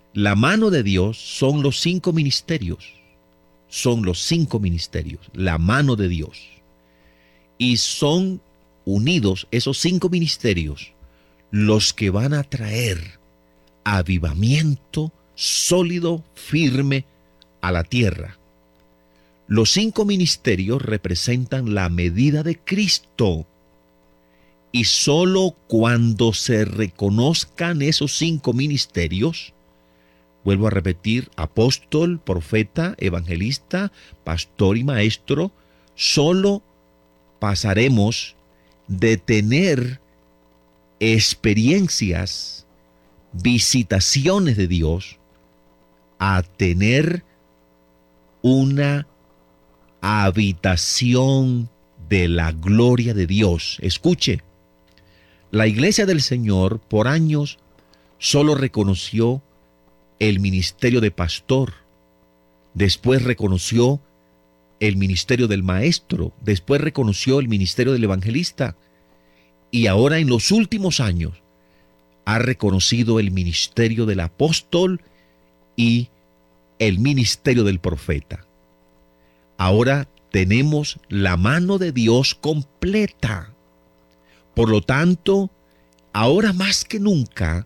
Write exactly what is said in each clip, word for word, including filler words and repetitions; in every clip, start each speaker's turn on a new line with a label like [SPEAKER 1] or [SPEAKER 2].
[SPEAKER 1] La mano de Dios son los cinco ministerios. Son los cinco ministerios, la mano de Dios. Y son unidos esos cinco ministerios los que van a traer avivamiento sólido, firme a la tierra. Los cinco ministerios representan la medida de Cristo. Y solo cuando se reconozcan esos cinco ministerios, vuelvo a repetir, apóstol, profeta, evangelista, pastor y maestro, solo pasaremos de tener experiencias, visitaciones de Dios, a tener una habitación de la gloria de Dios. Escuche, la iglesia del Señor por años solo reconoció el ministerio de pastor, después reconoció el ministerio del maestro, después reconoció el ministerio del evangelista, y ahora en los últimos años ha reconocido el ministerio del apóstol y el ministerio del profeta. Ahora tenemos la mano de Dios completa. Por lo tanto, ahora más que nunca,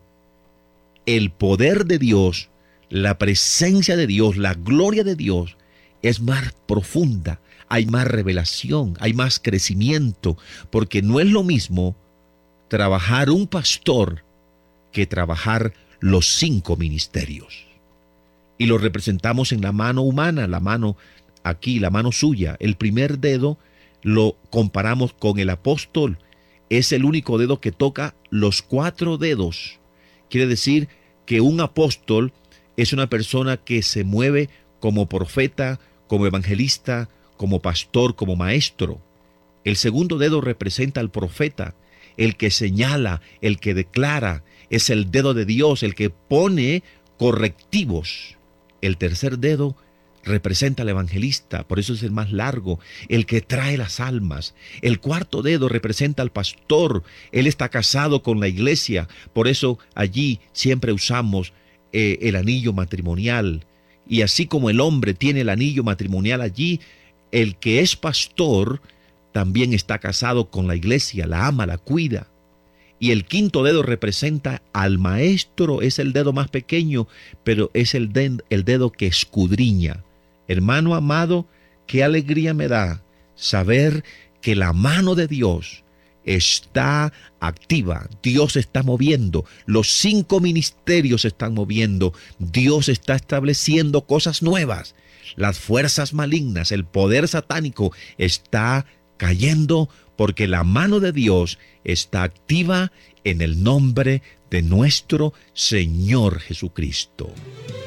[SPEAKER 1] el poder de Dios, la presencia de Dios, la gloria de Dios es más profunda, hay más revelación, hay más crecimiento, porque no es lo mismo trabajar un pastor que trabajar los cinco ministerios. Y lo representamos en la mano humana, la mano aquí, la mano suya. El primer dedo lo comparamos con el apóstol. Es el único dedo que toca los cuatro dedos. Quiere decir que un apóstol es una persona que se mueve como profeta, como evangelista, como pastor, como maestro. El segundo dedo representa al profeta, el que señala, el que declara, es el dedo de Dios, el que pone correctivos. El tercer dedo representa al evangelista, por eso es el más largo, el que trae las almas. El cuarto dedo representa al pastor, él está casado con la iglesia, por eso allí siempre usamos eh, el anillo matrimonial. Y así como el hombre tiene el anillo matrimonial allí, el que es pastor también está casado con la iglesia, la ama, la cuida. Y el quinto dedo representa al maestro, es el dedo más pequeño, pero es el, de, el dedo que escudriña. Hermano amado, qué alegría me da saber que la mano de Dios está activa, Dios está moviendo, los cinco ministerios se están moviendo, Dios está estableciendo cosas nuevas, las fuerzas malignas, el poder satánico está cayendo porque la mano de Dios está activa en el nombre de nuestro Señor Jesucristo.